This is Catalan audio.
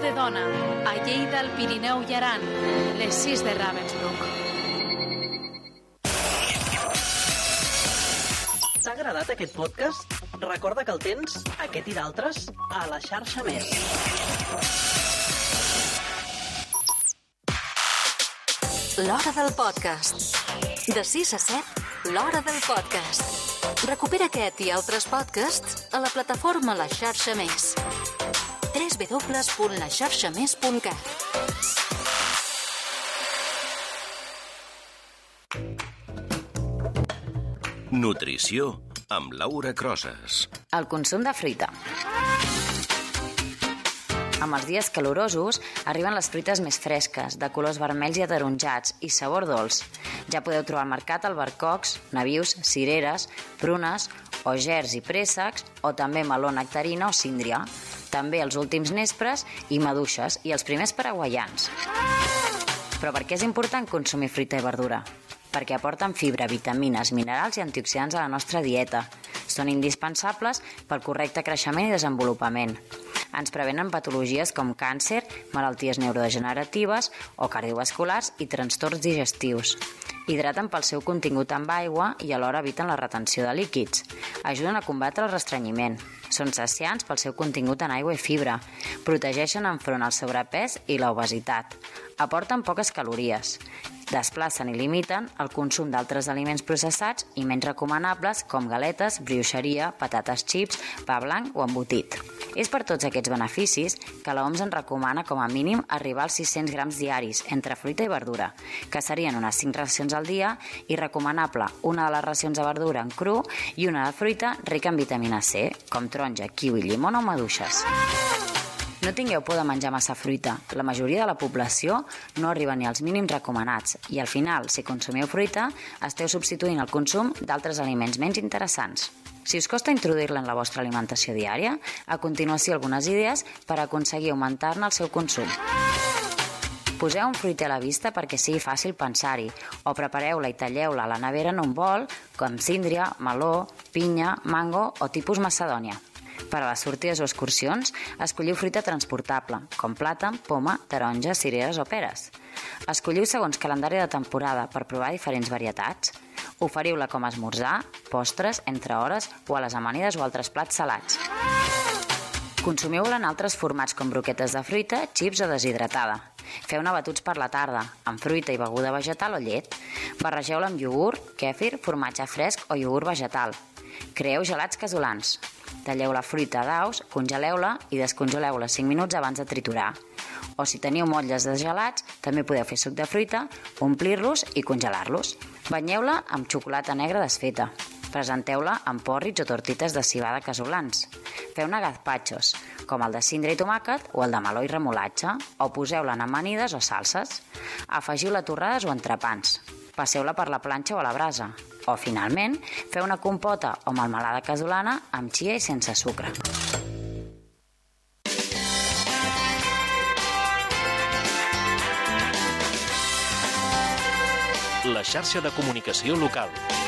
de dona, a Lleida, el Pirineu i Aran, les 6 de Ravensbrück. T'ha agradat aquest podcast? Recorda que el tens, aquest i d'altres, a la xarxa Més. L'Hora del Podcast. De 6 a 7, l'Hora del Podcast. Recupera aquest i altres podcasts a la plataforma La Xarxa Més. www.laxarxamés.cat. Nutrició amb Laura Crosas. El consum de fruita. Amb els dies calorosos arriben les fruites més fresques, de colors vermells i ataronjats i sabor dolç. Ja podeu trobar al mercat albercocs, nabius, cireres, prunes, o gers i préssecs, o també meló, nectarina o síndria. També els últims nespres i maduixes i els primers paraguaians. Però per què és important consumir fruita i verdura? Perquè aporten fibra, vitamines, minerals i antioxidants a la nostra dieta. Són indispensables pel correcte creixement i desenvolupament. Ens prevenen patologies com càncer, malalties neurodegeneratives o cardiovasculars i trastorns digestius. Hidraten pel seu contingut amb aigua i alhora eviten la retenció de líquids. Ajuden a combatre el restrenyiment. Són saciants pel seu contingut en aigua i fibra. Protegeixen enfront al sobrepès i l'obesitat. Aporten poques calories. Desplacen i limiten el consum d'altres aliments processats i menys recomanables com galetes, brioixeria, patates xips, pa blanc o embotit. És per tots aquests beneficis que l'OMS en recomana com a mínim arribar als 600 grams diaris entre fruita i verdura, que serien unes 5 racions al dia, i recomanable una de les racions de verdura en cru i una de fruita rica en vitamina C, com taronja, kiwi, llimona o maduixes. No tingueu por de menjar massa fruita. La majoria de la població no arriba ni als mínims recomanats i al final, si consumiu fruita, esteu substituint el consum d'altres aliments menys interessants. Si us costa introduir-la en la vostra alimentació diària, a continuació algunes idees per aconseguir augmentar-ne el seu consum. Poseu un fruiter a la vista perquè sigui fàcil pensar-hi, o prepareu-la i talleu-la a la nevera en un bol, com síndria, meló, pinya, mango o tipus macedònia. Per a les sortides o excursions, escolliu fruita transportable, com plàtan, poma, taronja, cireres o peres. Escolliu segons calendari de temporada per provar diferents varietats. Oferiu-la com a esmorzar, postres, entre hores o a les amanides o altres plats salats. Consumiu-la en altres formats com broquetes de fruita, xips o deshidratada. Feu-ne batuts per la tarda, amb fruita i beguda vegetal o llet. Barregeu-la amb iogurt, kèfir, formatge fresc o iogurt vegetal. Creeu gelats casolans. Talleu la fruita a daus, congeleu-la i descongeleu-la 5 minuts abans de triturar. O si teniu motlles de gelats, també podeu fer suc de fruita, omplir-los i congelar-los. Banyeu-la amb xocolata negra desfeta. Presenteu-la amb pòrrits o tortites de civada casolans. Feu-ne gazpachos, com el de cindra i tomàquet o el de meló i remolatge, o poseu-la en amanides o salses. Afegiu-la a torrades o entrepans. Passeu-la per la planxa o a la brasa. O, finalment, feu una compota o melmelada casolana amb chia i sense sucre. La xarxa de comunicació local.